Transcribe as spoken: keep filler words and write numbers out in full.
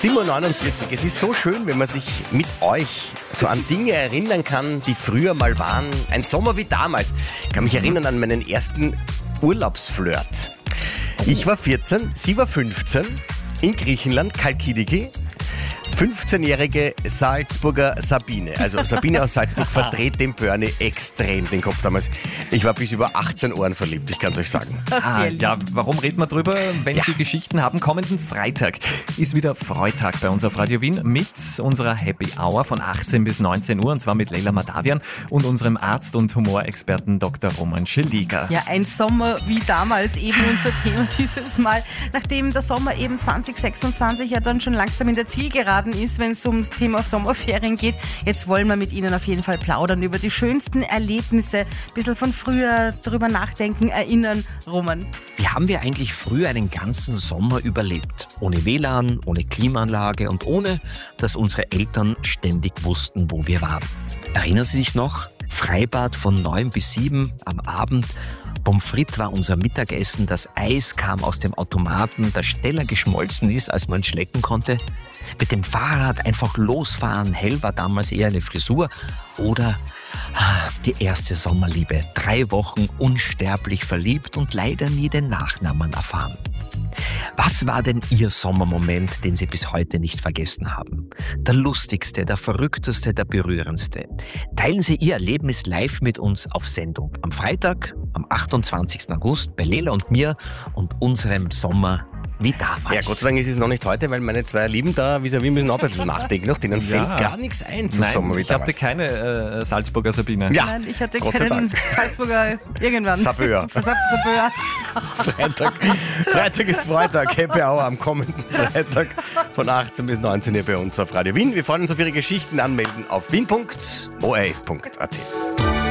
sieben Uhr neunundvierzig. Es ist so schön, wenn man sich mit euch so an Dinge erinnern kann, die früher mal waren. Ein Sommer wie damals. Ich kann mich erinnern an meinen ersten Urlaubsflirt. Ich war vierzehn, sie war fünfzehn, in Griechenland, Chalkidiki. fünfzehnjährige Salzburger Sabine. Also Sabine aus Salzburg verdreht dem Bernie extrem den Kopf damals. Ich war bis über achtzehn Ohren verliebt, ich kann es euch sagen. Ah, ja, warum reden wir drüber? Wenn Ja. Sie Geschichten haben, kommenden Freitag ist wieder Freitag bei uns auf Radio Wien mit unserer Happy Hour von achtzehn bis neunzehn Uhr und zwar mit Leila Madavian und unserem Arzt und Humorexperten Doktor Roman Scheliga. Ja, ein Sommer wie damals, eben unser Thema dieses Mal. Nachdem der Sommer eben zwanzig sechsundzwanzig ja dann schon langsam in der Zielgeraden ist, wenn es ums Thema Sommerferien geht. Jetzt wollen wir mit Ihnen auf jeden Fall plaudern über die schönsten Erlebnisse, ein bisschen von früher drüber nachdenken, erinnern. Roman. Wie haben wir eigentlich früher einen ganzen Sommer überlebt? Ohne W L A N, ohne Klimaanlage und ohne, dass unsere Eltern ständig wussten, wo wir waren. Erinnern Sie sich noch? Freibad von neun bis sieben am Abend. Pommes frites war unser Mittagessen, das Eis kam aus dem Automaten, das schneller geschmolzen ist, als man schlecken konnte. Mit dem Fahrrad einfach losfahren, hell war damals eher eine Frisur. Oder ah, die erste Sommerliebe, drei Wochen unsterblich verliebt und leider nie den Nachnamen erfahren. Was war denn Ihr Sommermoment, den Sie bis heute nicht vergessen haben? Der lustigste, der verrückteste, der berührendste. Teilen Sie Ihr Erlebnis live mit uns auf Sendung. Am Freitag, am achtundzwanzigsten August, bei Leila und mir und unserem Sommer wie damals. Ja, Gott sei Dank ist es noch nicht heute, weil meine zwei Lieben da vis-à-vis müssen auch ein bisschen nachdenken. Noch denen Ja. fällt gar nichts ein zu Nein, Sommer wie ich hatte damals. keine äh, Salzburger Sabine. Ja, Nein, ich hatte Gott sei keinen Dank. Salzburger irgendwann. Sabeur. Sab- Sabeur. Freitag, Freitag ist Freitag, Happy Hour am kommenden Freitag von achtzehn bis neunzehn Uhr bei uns auf Radio Wien. Wir freuen uns auf Ihre Geschichten, anmelden auf wien punkt o r f punkt a t.